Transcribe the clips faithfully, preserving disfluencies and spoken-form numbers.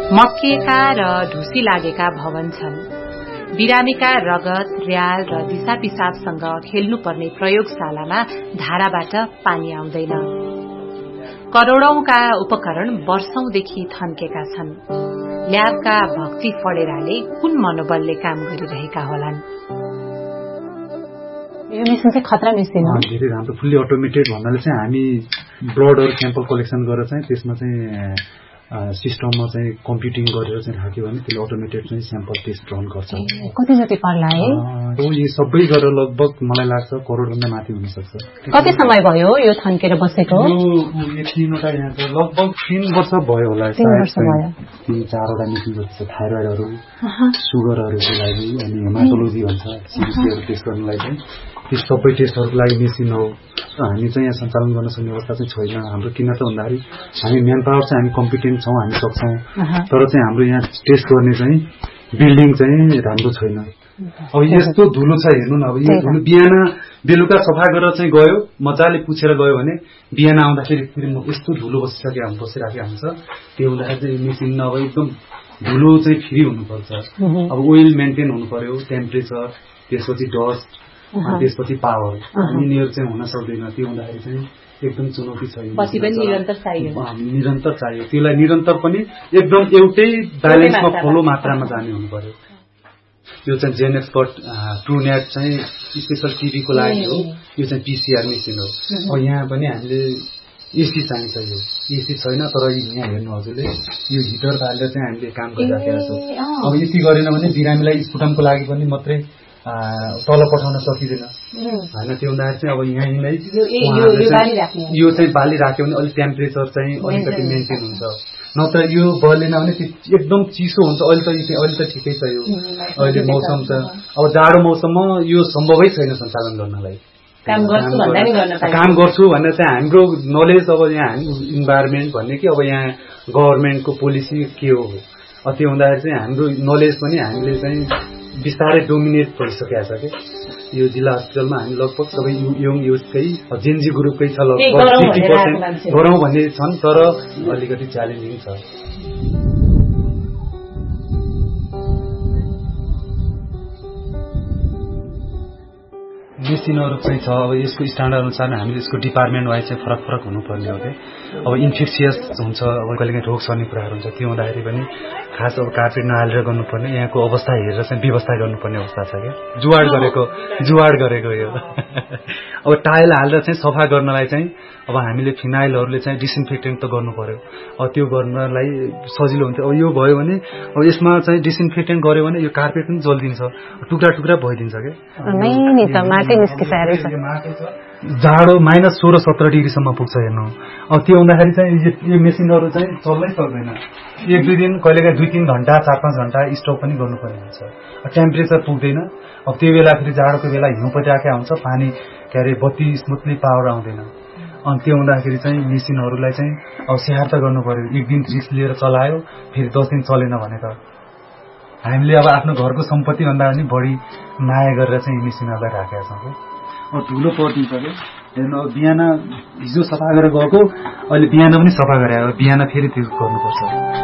मक्किएका र ढुसी लागेका भवन छन्। बिरामीका रगत, र्याल र दिशा पिसाबसँग खेल्नुपर्ने प्रयोगशालामा धाराबाट पानी आउँदैन। करोड़ौंका उपकरण वर्षौंदेखि थन्केका छन्। ल्याबका भक्ति फडेराले कुन मनोबलले काम गरिरहेका होलान्? यो मेसिन चाहिँ खतरा मेसिन हो। धेरै राम्रो फुल्ली अटोमेटेड भन्नाले चाहिँ हामी ब्लडहरु स्याम्पल कलेक्सन गरेर चाहिँ त्यसमा चाहिँ सिस्टममा चाहिँ कम्प्युटिङ गरेर चाहिँ राख्यो भने त्यसले अटोमेटेड चाहिँ स्याम्पल टेस्ट रन गर्छ। कति जति पर्ला है? हो यो सबै गरेर लगभग मलाई लाग्छ करोड भन्दा माथि हुन सक्छ। कति समय भयो यो थन्केर बसेको? यो एकतिनवटा यहाँ चाहिँ लगभग तीन वर्ष भयो होला। तीन वर्ष भयो। तीन चारवटा मेसिन जस्तो थाइरोइडहरु, सुगरहरुको लागि अनि हेमाटोलोजी भन्छ सिबिसीहरु टेस्ट गर्नलाई चाहिँ त्यो सबै टेस्टहरुको लागि मेसिन हो। हामी चाहिँ यहाँ सञ्चालन गर्न सक्ने अवस्था चाहिँ छैन हाम्रो। किन त भन्दाखेरि हामी म्यान पावर चाहिँ हामी कम्पिटेन्ट छौं, हामी सक्छौं, तर चाहिँ हाम्रो यहाँ टेस्ट गर्ने चाहिँ बिल्डिङ चाहिँ राम्रो छैन। अब यस्तो धुलो छ हेर्नु न, अब यो धुलो बिहान बेलुका सफा गरेर चाहिँ गयो, मजाले पुछेर गयो भने बिहान आउँदाखेरि फेरि यस्तो धुलो बसिसकेको हामी बसिराखेको हुन्छ। त्यो हुँदाखेरि चाहिँ मेसिन अब एकदम धुलो चाहिँ फ्री हुनुपर्छ। अब ओइल मेन्टेन हुनु पर्यो, टेम्परेचर, त्यसपछि डस्ट, त्यसपछि पावर, यिनीहरू चाहिँ हुन सक्दैन। त्यो हुँदाखेरि चाहिँ एकदम चुनौती छ। पछि पनि निरन्तर चाहियो। निरन्तर चाहियो। त्यसलाई निरन्तर पनि एकदम एउटै ब्यालेन्समा फलो मात्रामा जाने हुनु पर्यो। यो चाहिँ जेन एक्सपर्ट ट्रु नेट चाहिँ स्पेशल टिभीको लागि हो। यो चाहिँ पीसीआर मेसिन हो। अब यहाँ पनि हामीले एसी चाहिन्छ। यो एसी छैन, तर यहाँ हेर्नु हजुरले यो हिटर हालेर चाहिँ हामीले काम गरिराखेका छौँ। अब यति गरेन भने बिरामीलाई स्पुटमको लागि पनि मात्रै तल पठाउन सकिँदैन हैन। त्यो हुँदाखेरि चाहिँ अब यहाँ यिनलाई यो चाहिँ बाली राख्यो भने अलिक टेम्परेचर चाहिँ अलिकति मेन्टेन हुन्छ। नत्र यो बलेन भने एकदम चिसो हुन्छ। अहिले त अहिले त ठिकै छ। यो अहिले मौसम छ। अब जाडो मौसममा यो सम्भवै छैन सञ्चालन गर्नलाई। काम गर्छु भनेर चाहिँ हाम्रो नलेज अब यहाँ इन्भाइरोमेन्ट भन्ने कि अब यहाँ गभर्मेन्टको पोलिसी के हो, त्यो हुँदाखेरि चाहिँ हाम्रो नलेज पनि हामीले चाहिँ बिस्तारै डोमिनेट भइसकेको छ कि यो जिल्ला हस्पिटलमा हामी लगभग सबै यङ युथकै जेनजी ग्रुपकै छ। लगभग फिफ्टी पर्सेन्ट गरौँ भन्ने छन्, तर अलिकति च्यालेन्जिङ छ। मेसिनहरू चाहिँ छ। अब यसको स्ट्यान्डर्ड अनुसार हामीले यसको डिपार्टमेन्ट वाइज चाहिँ फरक फरक हुनुपर्ने हो कि। अब इन्फेक्सियस हुन्छ, अब कहिलेकाहीँ रोग सर्ने कुराहरू हुन्छ। त्यो हुँदाखेरि पनि खास अब कार्पेट नहालेर गर्नुपर्ने, यहाँको अवस्था हेरेर चाहिँ व्यवस्था गर्नुपर्ने अवस्था छ क्या। जुवाड गरेको जुवाड गरेको यो अब टाइल हालेर चाहिँ सफा गर्नलाई चाहिँ अब हामीले फिनाइलहरूले चाहिँ डिसइन्फेक्टेन्ट त गर्नु पर्यो। अब त्यो गर्नलाई सजिलो हुन्छ। अब यो भयो भने अब यसमा चाहिँ डिसइन्फेक्टेन्ट गर्यो भने यो कार्पेट पनि जल्दिन्छ, टुक्रा टुक्रा भइदिन्छ क्या। जाडो माइनस सोह्र सत्र डिग्रीसम्म पुग्छ हेर्नु। अब त्यो हुँदाखेरि चाहिँ यो मेसिनहरू चाहिँ चल्नै सक्दैन। एक दुई दिन कहिलेकाहीँ दुई तिन घण्टा चार पाँच घण्टा स्टप पनि गर्नुपर्ने हुन्छ। टेम्परेचर पुग्दैन। अब त्यो बेला फेरि जाडोको बेला हिउँ परिराखेको हुन्छ, पानी के अरे बत्ती स्मुथली पावर आउँदैन। अनि त्यो हुँदाखेरि चाहिँ मेसिनहरूलाई चाहिँ अब स्याहार त गर्नु पर्यो। एक दिन रिस्क लिएर चलायो, फेरि दस दिन चलेन भने त हामीले अब आफ्नो घरको सम्पत्ति भन्दा पनि बढी माया गरेर चाहिँ मेसिनहरूलाई राखेका छौँ। अब धुलो परिदिन्छ कि हेर्नु। अब बिहान हिजो सफा गरेर गएको, अहिले बिहान पनि सफा गरे, अब बिहान फेरि त्यो गर्नुपर्छ।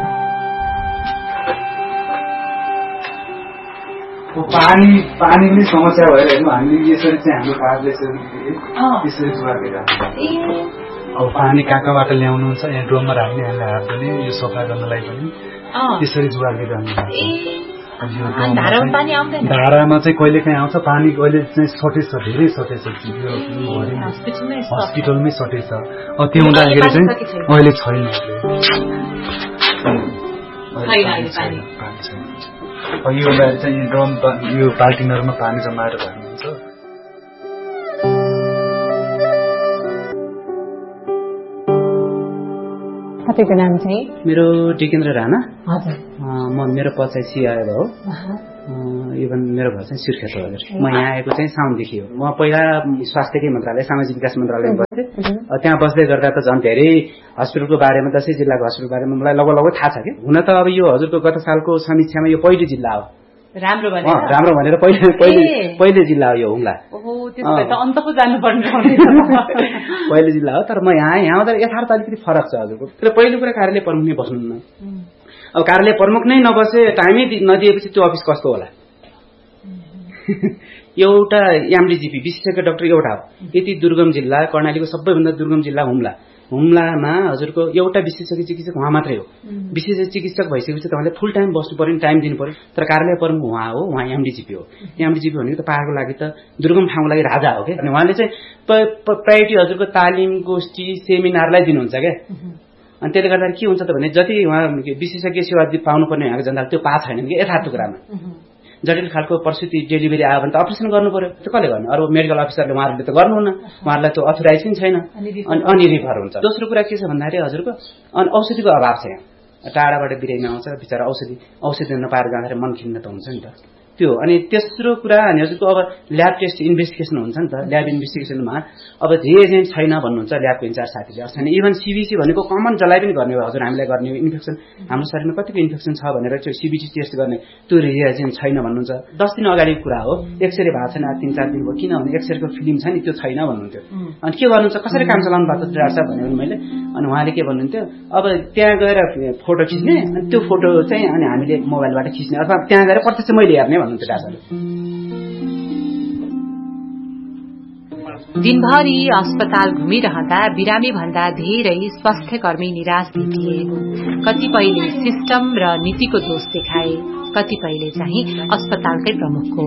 पानी पानी पनि समस्या भएर हेर्नु हामीले यसरी चाहिँ हाम्रो कार्डले यसरी जुवाएर अब पानी कहाँ कहाँबाट ल्याउनुहुन्छ, यहाँ ड्रममा राख्ने हामीले हातले यो सफा गर्नलाई पनि त्यसरी जुवाएर राख्नु। धारामा चाहिँ कहिले काहीँ आउँछ पानी, अहिले चाहिँ सर्टेज छ, धेरै सर्टेज छ। हस्पिटलमै सर्टेज छ। अब त्यो हुँदाखेरि चाहिँ अहिले छैन। यो हुँदाखेरि चाहिँ ड्रम यो बाल्टिनहरूमा पानी जमाएर भन्नुहुन्छ। तपाईँको नाम चाहिँ? मेरो टिकेन्द्र राणा। हजुर। म मेरो पद चाहिँ सिआए हो। इभन मेरो घर चाहिँ सुर्खेत हो। म यहाँ आएको चाहिँ साउनदेखि हो। म पहिला स्वास्थ्यकै मन्त्रालय सामाजिक विकास मन्त्रालयमा बस्थेँ। त्यहाँ बस्दै गर्दा त झन् धेरै हस्पिटलको बारेमा, दसैँ जिल्लाको हस्पिटलको बारेमा मलाई लगभग लगभग थाहा छ कि। हुन त अब यो हजुरको गत सालको समीक्षामा यो पहिलो जिल्ला हो राम्रो भनेर राम्रो भनेर पहिले पहिले पहिले जिल्ला हो यो हुम्ला। ओहो त्यसो त अन्त पो जानु पर्ने पहिले जिल्ला हो। तर म यहाँ यहाँ आउँदा यथार्थ अलिकति फरक छ हजुरको। तर पहिलो कुरा कार्यालय प्रमुखले बस्नुहुन्न। अब कार्यालय प्रमुख नै नबसे टाइमै नदिएपछि त्यो अफिस कस्तो होला। एउटा एमडीजीपी विशेषज्ञ डाक्टर एउटा हो। यति दुर्गम जिल्ला, कर्णालीको सबैभन्दा दुर्गम जिल्ला हुम्ला, हुम्लामा हजुरको एउटा विशेषज्ञ चिकित्सक उहाँ मात्रै हो। विशेषज्ञ चिकित्सक भइसकेपछि तपाईँले फुल टाइम बस्नु पर्यो, टाइम दिनु पर्यो। तर कार्यालय प्रमुख उहाँ हो, उहाँ एमडीजीपी हो। एमडीजीपी भनेको त पहाडको लागि त दुर्गम ठाउँको लागि राजा हो क्या। अनि उहाँले चाहिँ प्रायोरिटी हजुरको तालिम, गोष्ठी, सेमिनारलाई दिनुहुन्छ क्या। अनि त्यसले गर्दा के हुन्छ त भने जति उहाँ विशेषज्ञ सेवा पाउनुपर्ने उहाँको जनताले त्यो पाएको छैन कि यथार्थ कुरामा। जटिल खालको प्रसुति डेलिभरी आयो भने त अपरेसन गर्नु पर्यो, त्यो कसले गर्नु? अरू मेडिकल अफिसरले उहाँहरूले त गर्नुहुन्न, उहाँहरूलाई त्यो अथोराइज पनि छैन अनि अनि रिफर हुन्छ। दोस्रो कुरा के छ भन्दाखेरि हजुरको अनि औषधिको अभाव छ। यहाँ टाढाबाट बिरामी आउँछ बिचरा, औषधि औषधि नपाएर जाँदाखेरि मन खिन्न त हुन्छ नि त त्यो। अनि तेस्रो कुरा अनि हजुरको अब ल्याब टेस्ट इन्भेस्टिगेसन हुन्छ नि त। ल्याब इन्भेस्टिगेसनमा अब रिएजेन्ट छैन भन्नुहुन्छ ल्याबको इन्चार्ज साथीले, छैन। इभन सिबिसी भनेको कमन जसलाई पनि गर्ने हो, हजुर हामीलाई गर्ने हो इन्फेक्सन, हाम्रो शरीरमा कतिको इन्फेक्सन छ भनेर चाहिँ सिबिसी टेस्ट गर्ने, त्यो रिएजेन्ट छैन भन्नुहुन्छ। दस दिन अगाडिको कुरा हो, एक्सरे भएको छैन तिन चार दिन भयो, किनभने एक्सरेको फिल्म छ नि त्यो छैन भन्नुहुन्थ्यो। अनि के गर्नुहुन्छ, कसरी काम चलाउनु भएको छ डाक्टर साहब भने मैले। अनि उहाँले के भन्नुहुन्थ्यो, अब त्यहाँ गएर फोटो खिच्ने, अनि त्यो फोटो चाहिँ अनि हामीले मोबाइलबाट खिच्ने, अथवा त्यहाँ गएर प्रत्यक्ष मैले हेर्ने भन्नुहुन्थ्यो डाक्टरले। दिनभरि अस्पताल घुमिरहँदा बिरामी भन्दा धेरै स्वास्थ्य कर्मी निराश देखिए। कतिपयले सिस्टम र नीतिको दोष देखाए, कतिपयले चाहिँ अस्पतालकै प्रमुखको।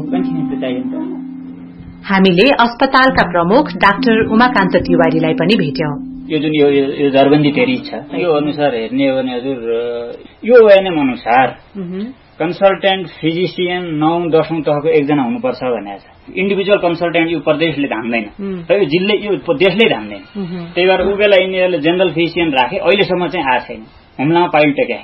हामीले अस्पतालका प्रमुख डाक्टर उमाकान्त तिवारीलाई पनि भेट्यौं। यो जुन यो यो दरबन्दी तेरी छ, यो अनुसार हेर्ने हो भने हजुर यो ओएनएम अनुसार कन्सल्टेन्ट फिजिसियन नौ दशौं तहको एकजना हुनुपर्छ भनेको छ। इन्डिभिजुअल कन्सल्टेन्ट यो प्रदेशले धान्दैन र यो जिल्ला यो देशले धान्दैन। त्यही भएर ऊ बेला यिनीहरूले जेनरल फिजिसियन राखे, अहिलेसम्म चाहिँ आएको छैन, हुम्लामा पाइल टेकेको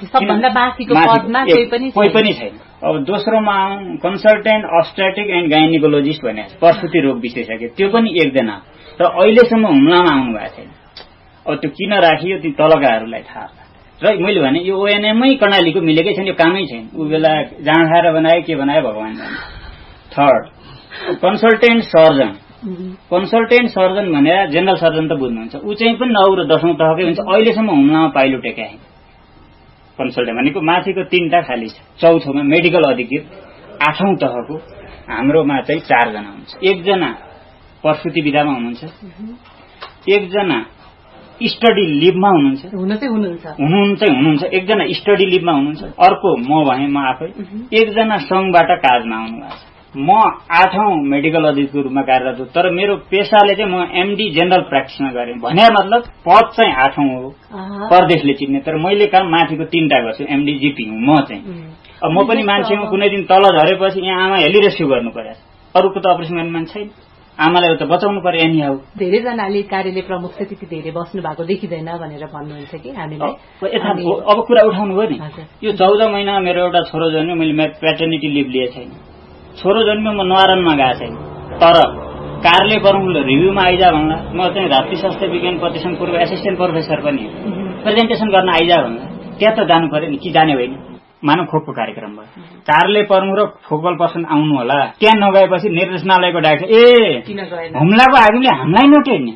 छैन, कोही पनि छैन। अब दोस्रोमा कन्सल्टेन्ट अब्स्टेटिक एन्ड गाइनिकोलोजिस्ट भनेको छ, प्रसुति रोग विशेषज्ञ, त्यो पनि एकजना र अहिलेसम्म हुम्लामा आउनु भएको छैन। अब त्यो किन राखियो ती तलकाहरूलाई थाहा र मैले भने यो ओएनएमै कर्णालीको मिलेकै छैन, यो कामै छैन। ऊ बेला जाँड खाएर बनायो के बनायो भगवान जाने। Third consultant surgeon, consultant surgeon भनेर जेनरल सर्जन त बुझ्नुहुन्छ, ऊ चाहिँ पनि नौ र दशौं तहकै हुन्छ। अहिलेसम्म हुम्लामा पाइलो टेकाए कन्सल्टेन्ट भनेको माथिको तीनटा खाली छ। चौथोमा मेडिकल अधिकृत, आठौं तहको हाम्रोमा चाहिँ चारजना हुन्छ। एकजना प्रसुति विधामा हुनुहुन्छ, एकजना स्टडी लिभमा हुनुहुन्छ हुनुहुन्छ हुनुहुन्छ एकजना स्टडी लिभमा हुनुहुन्छ, अर्को म भए म आफै, एकजना संघबाट काजमा आउनु भएको छ। म आठौं मेडिकल अधिकृतको रूपमा कार्यरत हो, तर मेरो पेसाले चाहिँ म एमडी जेनरल प्र्याक्टिसमा गरेँ भने मतलब पद चाहिँ आठौं हो, प्रदेशले चिन्ने, तर मैले काम माथिको तीनटा गर्छु, एमडी जिपी हुँ म चाहिँ। अब म पनि मान्छे हुँ, कुनै दिन तल झरेपछि यहाँ आमा हेली रेस्क्यु गर्नु पर्यो, अरूको त अपरेसन गर्ने मान्छे छैन, आमालाई त बचाउनु पर्यो। एनी हाउ धेरैजनाले कार्यालय प्रमुख चाहिँ त्यति धेरै बस्नु भएको देखिँदैन भनेर भन्नुहुन्छ कि हामीलाई। अब कुरा उठाउनु भयो नि, यो चौध महिना मेरो एउटा छोरो जन्म्यो, मैले प्याटर्निटी लिभ लिएको छैन। छोरो जन्म्यो म नवारणमा गएको छैन, तर कार्यालय प्रमुखले रिभ्यूमा आइजा भन्ला, म चाहिँ राष्ट्रिय स्वास्थ्य विज्ञान प्रतिष्ठान पूर्व एसिस्टेन्ट प्रोफेसर पनि प्रेजेन्टेसन गर्न आइजा भन्ला, त्यहाँ त जानु पर्यो नि, कि जाने होइन। मानव खोपको कार्यक्रम भयो, कार्यालय प्रमुख र फोकल पर्सन आउनु होला, त्यहाँ नगएपछि निर्देशनालयको डाइरेक्टर ए हुम्लाको आदमीले हामीलाई नटेर्ने,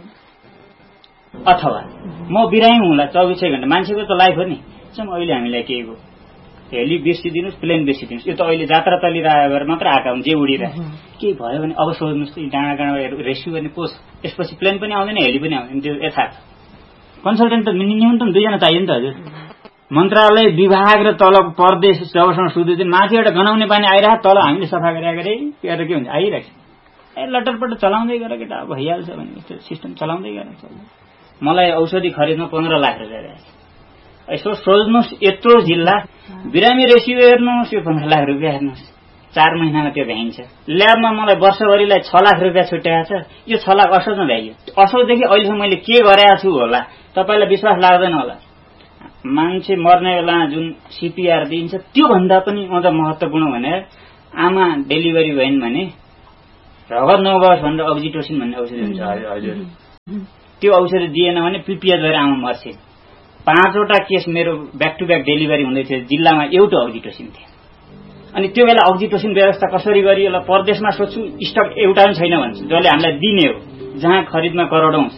अथवा म बिरामी हुँला चौबिसै घण्टा, मान्छेको त लाइफ हो नि। अहिले हामीलाई केही भयो, हेली बेसिदिनुहोस्, प्लेन बेसिदिनुहोस्, यो त अहिले जात्रा तलिरहेको भएर मात्र आएका हुन्, जे उडिरहेको केही भयो भने अब सोध्नुहोस्, डाँडा डाँडा रेस्क्यु गर्ने कोस, यसपछि प्लेन पनि आउँदैन, हेली पनि आउँदैन, त्यो यथार्थ। कन्सल्टेन्ट त न्यूनतम दुईजना चाहियो नि त हजुर। मन्त्रालय विभाग र तल प्रदेश जबसम्म सुधु चाहिँ माथि एउटा गनाउने पानी आइरहेको, तल हामीले सफा गरेर गरे गरेर के हुन्छ आइरहेको छ। ए लटरपट चलाउँदै गर केटा, अब भइहाल्छ भने त्यो सिस्टम चलाउँदै गरेर चल्छ। मलाई औषधि खरिदमा पन्ध्र लाख रुपियाँ रहेछ। यसो सोच्नुहोस्, यत्रो जिल्ला बिरामी रेसियो हेर्नुहोस्, यो पन्ध्र लाख रुपियाँ हेर्नुहोस्, चार महिनामा त्यो भ्याइन्छ। ल्याबमा मलाई वर्षभरिलाई छ लाख रुपियाँ छुट्याएको छ, यो छ लाख असोजमा भ्याइयो। असोजदेखि अहिलेसम्म मैले के गरेको छु होला, तपाईँलाई विश्वास लाग्दैन होला। मान्छे मर्ने बेला जुन सीपीआर दिइन्छ त्योभन्दा पनि अझ महत्वपूर्ण भने आमा डेलिभरी भइन् भने रगत नबोस् भनेर अक्जिटोसिन भन्ने औषधि हुन्छ हजुर, त्यो औषधि दिएन भने पिपिएच भएर आमा मर्छ। पाँचवटा केस मेरो ब्याक टु ब्याक डेलिभरी हुँदै थियो, जिल्लामा एउटा अक्जिटोसिन थियो। अनि त्यो बेला अक्जिटोसिन व्यवस्था कसरी गरियो होला, प्रदेशमा सोध्छु स्टक एउटा पनि छैन भन्छ, जसले हामीलाई दिने हो, जहाँ खरिदमा करोडौं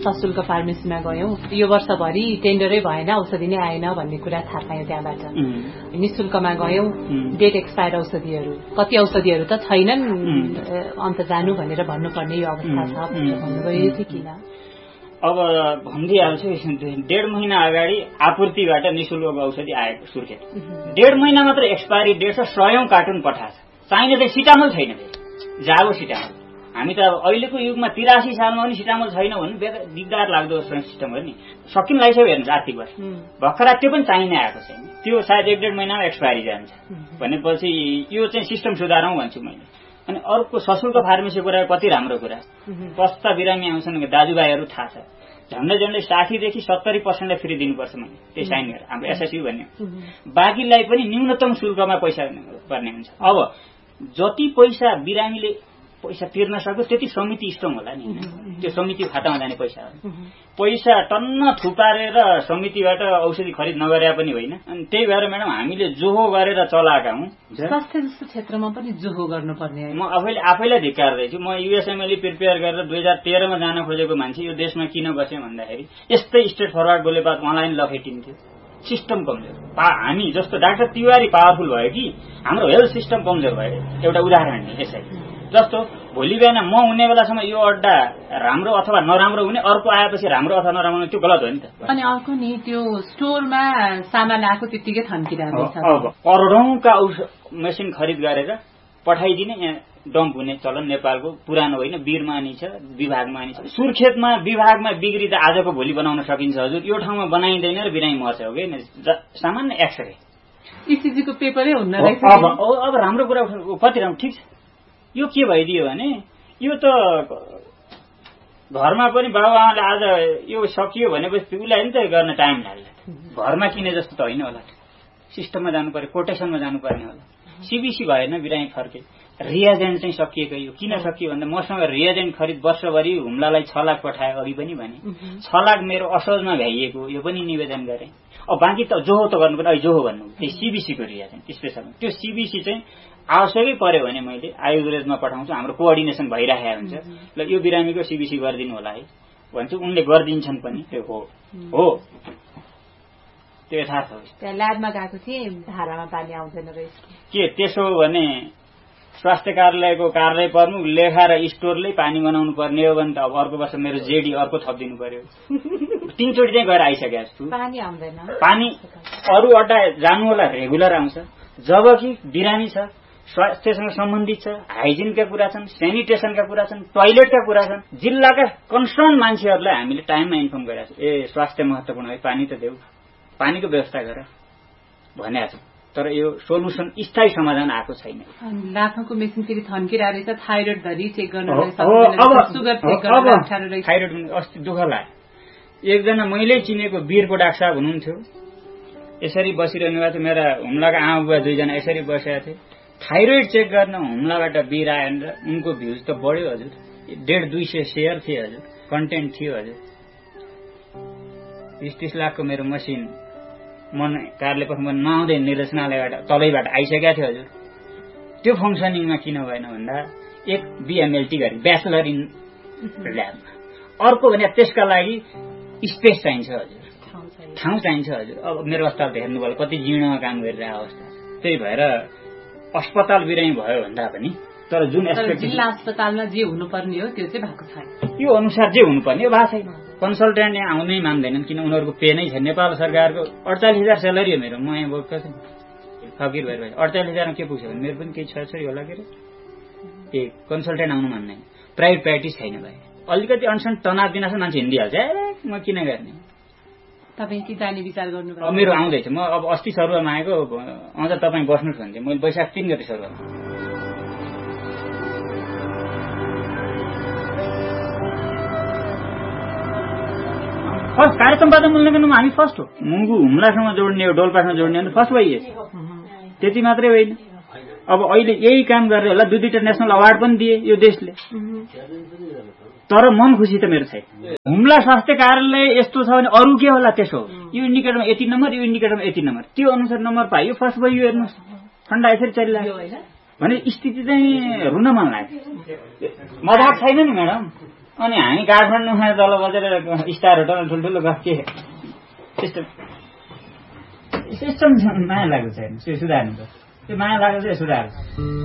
सशुल्क फार्मेसीमा गयौं, यो वर्षभरि टेन्डरै भएन, औषधि नै आएन भन्ने कुरा थाहा पायौं त्यहाँबाट। निशुल्कमा गयौं, डेट एक्सपायर औषधिहरू, कति औषधिहरू त छैनन्, अन्त जानु भनेर भन्नुपर्ने यो अवस्था छ भन्नुभयो। चाहिँ किन अब भनिदिइहाल्छु, डेढ महिना अगाडि आपूर्तिबाट निशुल्क औषधि आएको सुर्खेत, डेढ महिना मात्र एक्सपायरी डेट छ, सयौं कार्टुन पठाएको छ। चाहिने चाहिँ सिटामोल छैन, जागो सिटामोल। हामी त अहिलेको युगमा तिरासी सालमा पनि सिटामोल छैन भन्नु दिगदार लाग्दो सिस्टम हो नि। सकिन लागिसक्यो हेर्नुहोस् आर्थिक वर्ष भर्खरा, त्यो पनि चाहिने आएको छैन, त्यो सायद एक डेढ महिनामा एक्सपायरी जान्छ भनेपछि यो चाहिँ सिस्टम सुधारौं भन्छु मैले। अनि अर्को सशुल्क फार्मेसी कुरा कति राम्रो कुरा, कस्ता बिरामी आउँछन् दाजुभाइहरू थाहा छ, झन्डै झन्डै साठीदेखि सत्तरी पर्सेन्टलाई फ्री दिनुपर्छ मैले त्यो साइन गरेर, हाम्रो एसएसयू भन्ने। बाँकीलाई पनि न्यूनतम शुल्कमा पैसा पर्ने हुन्छ। अब जति पैसा बिरामीले पैसा तिर्न सक्यो त्यति समिति स्ट्रङ होला नि, त्यो समिति खातामा जाने पैसा हो। पैसा टन्न थुपारेर समितिबाट औषधि खरिद नगरे पनि होइन। अनि त्यही भएर म्याडम हामीले जोहो गरेर चलाएका हौँ। स्वास्थ्य जस्तो क्षेत्रमा पनि जोहो गर्नुपर्ने। म आफैले आफैलाई धिक्कार्दैछु। म युएसएमएलई प्रिपेयर गरेर दुई हजार तेह्रमा जान खोजेको मान्छे यो देशमा किन बसेँ भन्दाखेरि यस्तै स्ट्रेट फरवर्ड बोले बात उहाँलाई नि लखेटिन्थ्यो। सिस्टम कमजोर, हामी जस्तो डाक्टर तिवारी पावरफुल भयो कि हाम्रो हेल्थ सिस्टम कमजोर भयो। एउटा उदाहरण नि यसरी, जस्तो भोलि बिहान म हुने बेलासम्म यो अड्डा राम्रो अथवा नराम्रो हुने, अर्को आएपछि राम्रो अथवा नराम्रो हुने, त्यो गलत हो नि त। अनि अर्को नि त्यो स्टोरमा सामान आएको त्यतिकै थन्किरहेको छ। अब करोडौंका मेसिन खरिद गरेर पठाइदिने, यहाँ डम्प हुने चलन नेपालको पुरानो होइन, वीरमानी छ, विभागमा नि छ। सुर्खेतमा विभागमा बिग्रिँदा आजको भोलि बनाउन सकिन्छ हजुर, यो ठाउँमा बनाइँदैन र बिरामी मर्छ हो कि सामान्य एक्सरे इसिजीको पेपरै हुन्न रहेछ। अब अब राम्रो कुरा कति राम्रो ठिक छ। यो के भइदियो भने यो त घरमा पनि बाबुआमाले आज यो सकियो भनेपछि उसलाई नि त गर्न टाइम लाग्ला, घरमा किने जस्तो त होइन होला, सिस्टममा जानु पर्यो, कोटेसनमा जानुपर्ने होला। सीबीसी भएन, बिरामी फर्के, रिएजेन्ट चाहिँ सकिएको। यो किन सकियो भन्दा मसँग रिएजेन्ट खरिद वर्षभरि हुम्लालाई छ लाख पठायो, अघि पनि भने छ लाख मेरो असोजमा भ्याइएको, यो पनि निवेदन गरेँ। अब बाँकी त जोहो त गर्नु पर्ने, जोहो भन्नु त्यो सीबीसीको रिएजेन्ट स्पेसल, त्यो सीबीसी चाहिँ आवश्यकै पर्यो भने मैले आयुर्वेदमा पठाउँछु, हाम्रो कोअर्डिनेसन भइरहेको हुन्छ। ल यो बिरामीको सीबीसी गरिदिनु होला है भन्छु, उनले गरिदिन्छन् पनि। त्यो हो हो त्यो यथार्थ हो। त्यहाँ ल्याबमा गएको थिएँ, धारामा पानी आउँदैन रहेछ। के त्यसो भने स्वास्थ्य कार्यालयको कार्यालय प्रमुख लेखा र स्टोरले पानी बनाउनु पर्ने हो भने त अब अर्को वर्ष मेरो जेडी अर्को थपिदिनु पर्यो। तीनचोटि चाहिँ गएर आइसकेको छु, पानी आउँदैन। पानी अरू अड्डा जानु होला रेगुलर आउँछ, जबकि बिरामी छ, स्वास्थ्यसँग सम्बन्धित छ, हाइजिनका कुरा छन्, सेनिटेसनका कुरा छन्, टोयलेटका कुरा छन्। जिल्लाका कन्सर्न मान्छेहरूलाई हामीले टाइममा इन्फर्म गरेका छौँ, ए स्वास्थ्य महत्त्वपूर्ण है, पानी त देऊ, पानीको व्यवस्था गर भनेको छ। तर यो सोलुसन स्थायी समाधान आएको छैन। लाखौंको मेसिन फेरि थन्किरहेको रहेछ, थाइरोइड धरि चेक गर्न, सुगर चेक गर्न अप्ठ्यारो रहेछ। थाइरोइड अस्ति दुःख लाग्यो, एकजना मैले चिनेको वीरको डाक्टर साहब हुनुहुन्थ्यो, यसरी बसिरहनु भएको थियो, मेरा हुम्लाका आमा बुवा दुईजना यसरी बसेका थिए। थाइरोइड चेक गर्न हुम्लाबाट वीर आएन र उनको भ्युज त बढ्यो हजुर, डेढ दुई सय सेयर थिए हजुर, कन्टेन्ट थियो हजुर। बिस तीस लाखको मेरो मसिन मन कार्यालय पठाउनु नआउँदै निर्देशनालयबाट तलैबाट आइसकेका थियो हजुर। त्यो फङ्सनिङमा किन भएन भन्दा एक बिएमएलटी गरी ब्याचलर इन ल्याबमा, अर्को भने त्यसका लागि स्पेस चाहिन्छ हजुर, ठाउँ चाहिन्छ हजुर। अब मेरो अस्पताल त हेर्नुभयो कति जीर्णमा काम गरिरहेको अवस्था, त्यही भएर अस्पताल बिरामी भयो भन्दा पनि तर जुन जिल्ला अस्पतालमा जे हुनुपर्ने हो त्यो चाहिँ भएको छैन, यो अनुसार जे हुनुपर्ने हो भएको छैन। कन्सल्टेन्ट यहाँ आउनै मान्दैनन्, किन उनीहरूको पे नै छैन। नेपाल सरकारको अडचालिस हजार सेलरी हो मेरो, म यहाँ बोक्छु फकिर भएर अडचालिस हजारमा के पुग्छ भने मेरो पनि केही छोराछोरी होला के अरे, ए कन्सल्टेन्ट आउनु मान्दैन, प्राइभेट प्र्याक्टिस छैन भाइ। अलिकति अनसन तनाव दिनसम्म मान्छे हिँडिहाल्छ, ए म किन गर्ने। तपाईँ के जाने विचार गर्नुभयो? मेरो आउँदैछ, म अब अस्ति सरुवामा आएको, अझ तपाईँ बस्नुहोस् भन्थे, मैले वैशाख तीन गते सरुवामा। फर्स्ट कार्य सम्पादन मूल्याङ्कनमा हामी फर्स्ट हो, मुगु हुम्लासँग जोड्ने हो, डोल्पासँग जोड्ने हो, फर्स्ट भइए। त्यति मात्रै होइन, अब अहिले यही काम गरेर होला दुई दुईटा नेसनल अवार्ड पनि दिए यो देशले, तर मन खुसी त मेरो छैन। हुम्ला स्वास्थ्य कार्यालय यस्तो छ भने अरू के होला त्यसो, यो इन्डिकेटरमा यति नम्बर, यो इन्डिकेटरमा यति नम्बर, त्यो अनुसार नम्बर पाइयो, फर्स्ट भयो। हेर्नुहोस् ठण्डा यसरी चलिरहेको भने स्थिति चाहिँ रुन मन लाग्यो, मजाक छैन नि म्याडम। अनि हामी काठमाडौँमा तल बजेर स्टार होटलमा ठुल्ठुलो गफ के त्यस्तो सिस्टम माया लागेको छैन त्यो सुधार्नु त त्यो माया लागेको चाहिँ सुधार